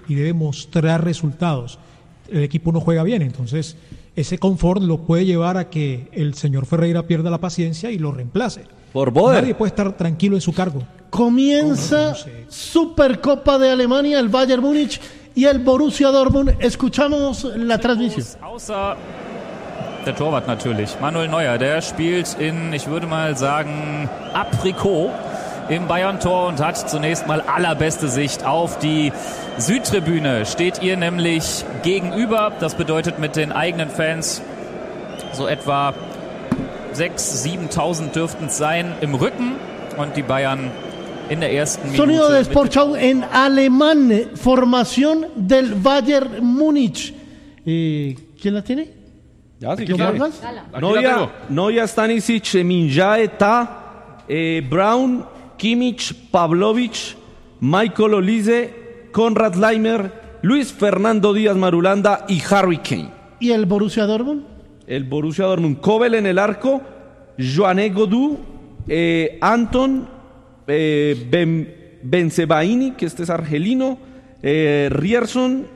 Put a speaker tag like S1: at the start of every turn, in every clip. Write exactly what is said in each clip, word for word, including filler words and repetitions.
S1: y debe mostrar resultados, el equipo no juega bien. Entonces ese confort lo puede llevar a que el señor Ferreira pierda la paciencia y lo reemplace.
S2: Por Boder.
S1: Nadie puede estar tranquilo en su cargo.
S3: Comienza Supercopa de Alemania, el Bayern Múnich y el Borussia Dortmund. Escuchamos la transmisión.
S4: Außer der Torwart natürlich, Manuel Neuer, der spielt in, ich würde mal sagen, Aprikot im Bayern-Tor und hat zunächst mal allerbeste Sicht auf die Südtribüne. Steht ihr nämlich gegenüber, das bedeutet mit den eigenen Fans so etwa sechstausend, siebentausend dürften es sein im Rücken und die Bayern in der ersten Minute.
S3: Sonido de Sportschau en alemán, formación del Bayern Múnich. Eh, ¿Quién la tiene?
S2: Ya, si
S3: ¿Quién
S2: quiere.
S3: Vargas?
S2: Neuer, Neuer, Stanisic, Minjae, Ta, eh, Brown, Kimmich, Pavlovic, Michael Olise, Konrad Laimer, Luis Fernando Díaz Marulanda y Harry Kane.
S3: ¿Y el Borussia Dortmund?
S2: El Borussia Dortmund, Kobel en el arco, Joanne Godou, eh, Anton, eh, ben, Benzebaini, que este es argelino, eh, Rierson,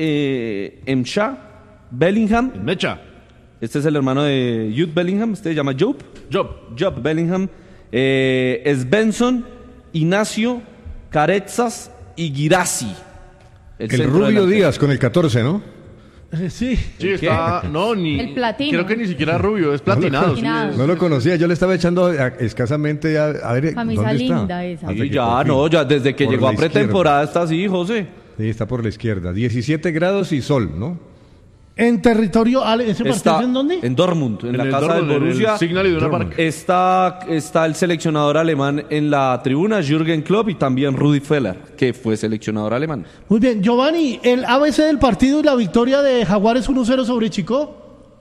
S2: eh, Emcha, Bellingham.
S5: Mecha.
S2: Este es el hermano de Jude Bellingham, este se llama Job.
S5: Job.
S2: Job Bellingham. Eh, Svensson, Ignacio, Carezas y Girassi.
S6: El, el Rubio Díaz con el catorce, ¿no?
S3: Eh, sí.
S5: Sí, está. No, ni.
S7: El platino.
S5: Creo que ni siquiera rubio, es platinado.
S6: No lo,
S5: sí,
S7: platinado.
S5: es-
S6: no lo conocía, yo le estaba echando a- escasamente a, a ver
S7: Camisa
S6: dónde está.
S7: linda esa.
S6: Hasta
S2: Sí,
S6: que
S2: ya,
S6: por fin,
S2: no, ya desde que
S6: por
S2: llegó
S6: la
S2: a pretemporada está así, José.
S6: izquierda. Sí, está por la izquierda. diecisiete grados y sol, ¿no?
S3: En territorio, Ale, ¿ese partido
S2: Está
S3: es en dónde?
S2: en Dortmund, en,
S5: En
S2: la
S5: el
S2: casa
S5: Dortmund,
S2: del
S5: en el
S2: Borussia.
S5: Signal Iduna
S6: Dortmund.
S5: Park.
S2: Está, está el seleccionador alemán en la tribuna, Jürgen Klopp, y también Rudi Feller, que fue seleccionador alemán.
S3: Muy bien, Giovanni, el A B C del partido y la victoria de Jaguares uno cero sobre Chico.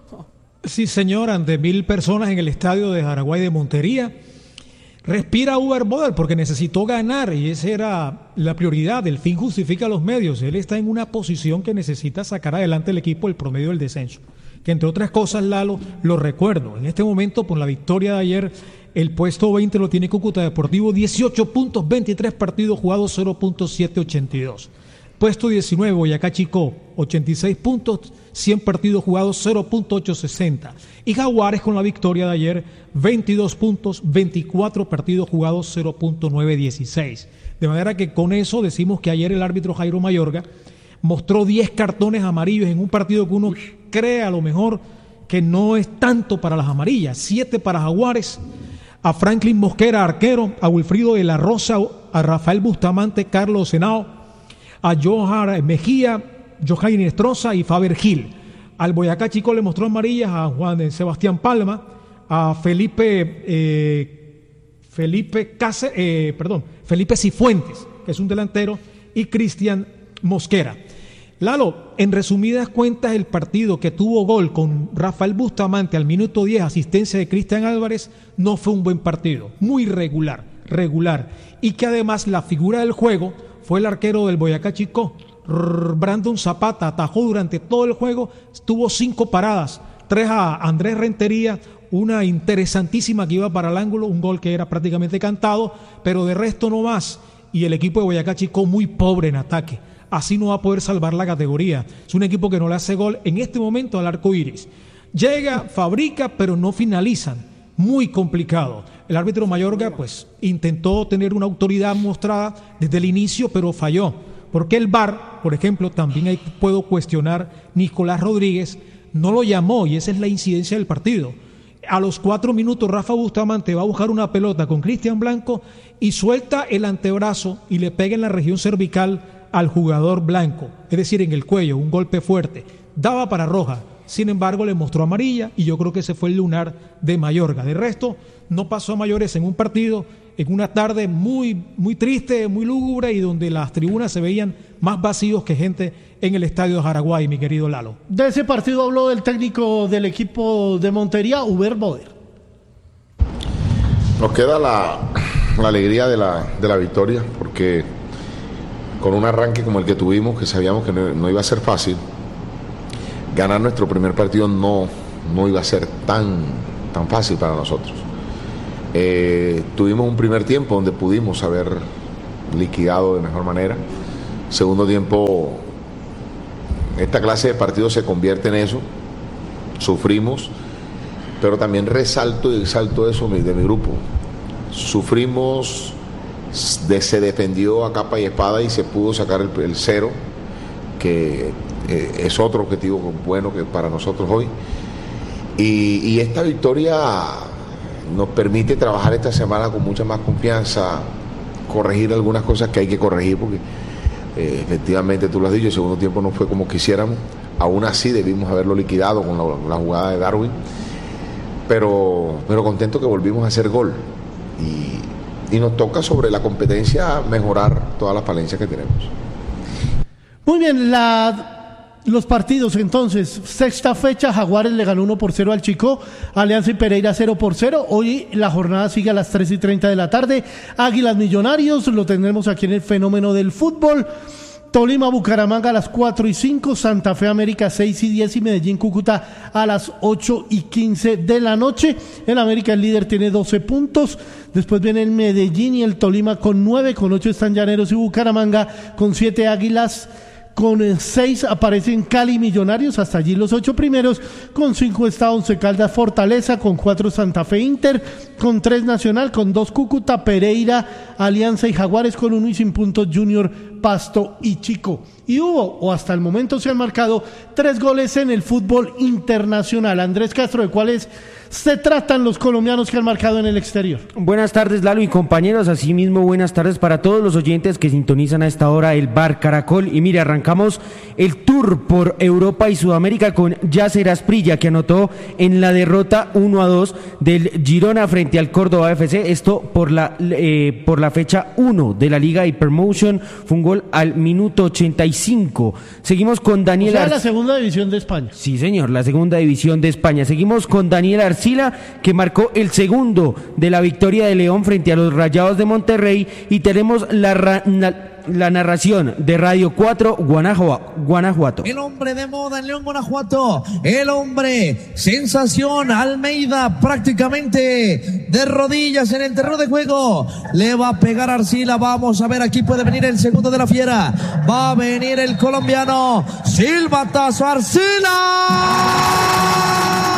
S1: Sí, señor, ante mil personas en el estadio de Jaraguay de Montería. Respira Uber Boder porque necesitó ganar y esa era la prioridad. El fin justifica los medios. Él está en una posición que necesita sacar adelante el equipo el promedio del descenso. Que entre otras cosas, Lalo, lo recuerdo. En este momento, por la victoria de ayer, el puesto veinte lo tiene Cúcuta Deportivo, dieciocho puntos, veintitrés partidos jugados, cero punto setecientos ochenta y dos. Puesto diecinueve, Boyacá Chicó, ochenta y seis puntos, cien partidos jugados, cero punto ochocientos sesenta. Y Jaguares con la victoria de ayer, veintidós puntos, veinticuatro partidos jugados, cero punto novecientos dieciséis. De manera que con eso decimos que ayer el árbitro Jairo Mayorga mostró diez cartones amarillos en un partido que uno cree a lo mejor que no es tanto para las amarillas. siete para Jaguares, a Franklin Mosquera, arquero, a Wilfrido de la Rosa, a Rafael Bustamante, Carlos Henao, a Johar Mejía, Johanny Estroza y Faber Gil. Al Boyacá Chico le mostró amarillas a Juan Sebastián Palma, a Felipe eh, Felipe Cáceres, eh, perdón, Felipe Cifuentes, que es un delantero, y Cristian Mosquera. Lalo, en resumidas cuentas, el partido que tuvo gol con Rafael Bustamante al minuto diez, asistencia de Cristian Álvarez, no fue un buen partido, muy regular, regular, y que además la figura del juego fue el arquero del Boyacá Chicó, Brandon Zapata, atajó durante todo el juego, tuvo cinco paradas, tres a Andrés Rentería, una interesantísima que iba para el ángulo, un gol que era prácticamente cantado, pero de resto no más, y el equipo de Boyacá Chicó muy pobre en ataque. Así no va a poder salvar la categoría. Es un equipo que no le hace gol en este momento al arco iris. Llega, fabrica, pero no finalizan. Muy complicado. El árbitro Mayorga, pues, intentó tener una autoridad mostrada desde el inicio, pero falló. Porque el V A R, por ejemplo, también hay, puedo cuestionar, Nicolás Rodríguez no lo llamó y esa es la incidencia del partido. A los cuatro minutos, Rafa Bustamante va a buscar una pelota con Cristian Blanco y suelta el antebrazo y le pega en la región cervical al jugador blanco, es decir, en el cuello, un golpe fuerte. Daba para roja, sin embargo le mostró amarilla y yo creo que ese fue el lunar de Mayorga. De resto, no pasó a mayores en un partido, en una tarde muy, muy triste, muy lúgubre y donde las tribunas se veían más vacíos que gente en el estadio de Jaraguay, mi querido Lalo.
S3: De ese partido habló el técnico del equipo de Montería, Uber Boder.
S8: Nos queda la, la alegría de la, de la victoria, porque con un arranque como el que tuvimos, que sabíamos que no, no iba a ser fácil, ganar nuestro primer partido no, no iba a ser tan, tan fácil para nosotros. Eh, tuvimos un primer tiempo donde pudimos haber liquidado de mejor manera, Segundo tiempo, esta clase de partidos se convierte en eso. Sufrimos, pero también resalto y exalto eso de mi grupo. Sufrimos, de, se defendió a capa y espada y se pudo sacar el, el cero, que eh, es otro objetivo bueno que para nosotros hoy. Y, y esta victoria nos permite trabajar esta semana con mucha más confianza, corregir algunas cosas que hay que corregir, porque eh, efectivamente tú lo has dicho, el segundo tiempo no fue como quisiéramos. Aún así debimos haberlo liquidado con la, la jugada de Darwin, pero, pero contento que volvimos a hacer gol. Y, y nos toca sobre la competencia mejorar todas las falencias que tenemos.
S3: Muy bien, la... Los partidos entonces, sexta fecha, Jaguares le ganó uno por cero al Chico, Alianza y Pereira cero por cero, hoy la jornada sigue a las tres y treinta de la tarde, Águilas Millonarios, lo tendremos aquí en el Fenómeno del Fútbol, Tolima Bucaramanga a las cuatro y cinco, Santa Fe América seis y diez y Medellín Cúcuta a las ocho y quince de la noche. El América, el líder, tiene doce puntos, después viene el Medellín y el Tolima con nueve, con ocho están Llaneros y Bucaramanga, con siete Águilas. Con seis aparecen Cali Millonarios, hasta allí los ocho primeros, con cinco está Once Caldas Fortaleza, con cuatro Santa Fe Inter, con tres Nacional, con dos Cúcuta, Pereira, Alianza y Jaguares, con uno y sin puntos Junior, Pasto y Chico. Y hubo, o hasta el momento se han marcado, tres goles en el fútbol internacional. Andrés Castro, ¿de cuáles se tratan los colombianos que han marcado en el exterior?
S7: Buenas tardes, Lalo y compañeros, asimismo buenas tardes para todos los oyentes que sintonizan a esta hora el Bar Caracol. Y mire, arrancamos el tour por Europa y Sudamérica con Yasser Asprilla, que anotó en la derrota uno a dos del Girona frente al Córdoba F C, esto por la eh, por la fecha uno de la Liga Hypermotion, fue un gol al minuto ochenta y cinco. Seguimos con Daniel,
S3: o sea,
S7: Ar...
S3: la segunda división de España.
S7: Sí, señor, la segunda división de España. Seguimos con Daniel Arcila, que marcó el segundo de la victoria de León frente a los Rayados de Monterrey, y tenemos la, ra... la narración de Radio cuatro Guanajuato.
S9: El hombre de moda en León, Guanajuato, el hombre sensación, Almeida prácticamente de rodillas en el terreno de juego, le va a pegar a Arcila. Vamos a ver, aquí puede venir el segundo de la fiera, va a venir el colombiano, silbatazo, Arcila.